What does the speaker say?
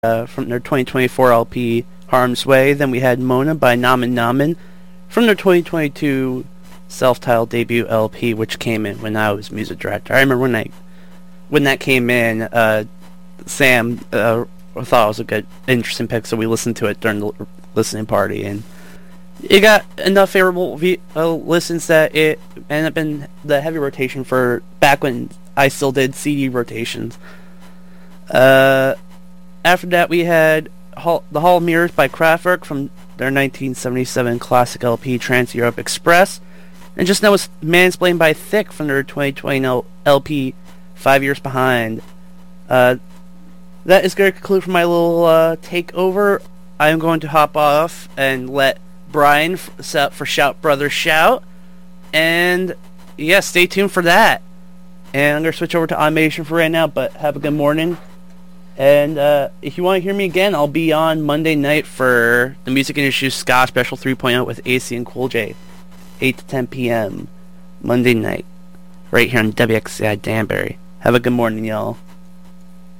from their 2024 LP, Harm's Way. Then we had Mona by Namen Namen from their 2022 self-titled debut LP, which came in when I was music director. I remember when that came in, Sam thought it was a good, interesting pick, so we listened to it during the listening party, and it got enough favorable listens that it ended up in the heavy rotation for back when I still did CD rotations. After that, we had The Hall of Mirrors by Kraftwerk from their 1977 classic LP, Trans-Europe Express. And just now was Mansplained by Thick from their 2020 LP, 5 Years Behind. That is going to conclude for my little takeover. I am going to hop off and let Brian set up for Shout Brothers Shout. And yeah, stay tuned for that. And I'm going to switch over to automation for right now, but have a good morning. And if you want to hear me again, I'll be on Monday night for the Music Industry Ska Special 3.0 with AC and Cool J. 8 to 10 p.m. Monday night. Right here on WXCI Danbury. Have a good morning, y'all.